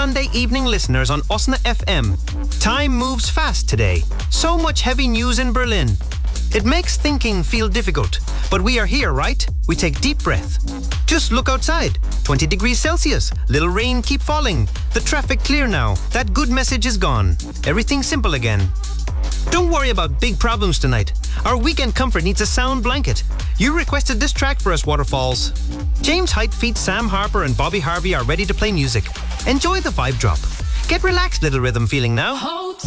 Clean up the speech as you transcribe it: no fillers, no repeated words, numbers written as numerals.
Sunday evening listeners on Osna FM. Time moves fast today. So much heavy news in Berlin. It makes thinking feel difficult, but we are here, right? We take deep breath. Just look outside. 20 degrees Celsius. Little rain keep falling. The traffic clear now. That good message is gone. Everything simple again. Don't worry about big problems tonight. Our weekend comfort needs a sound blanket. You requested this track for us, Waterfalls. James Heightfeet, Sam Harper and Bobby Harvey are ready to play music. Enjoy the vibe drop. Get relaxed, Little Rhythm feeling now.